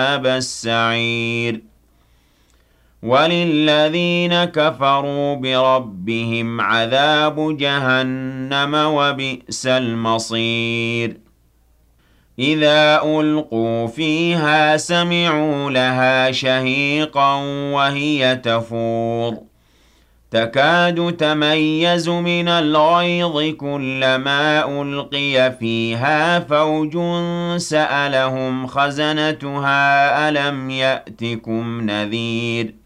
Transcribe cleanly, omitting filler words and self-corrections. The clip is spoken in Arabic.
أصحاب السعير وللذين كفروا بربهم عذاب جهنم وبئس المصير إذا ألقوا فيها سمعوا لها شهيقا وهي تفور تكاد تميز من الغيظ كلما ألقي فيها فوج سألهم خزنتها ألم يأتكم نذير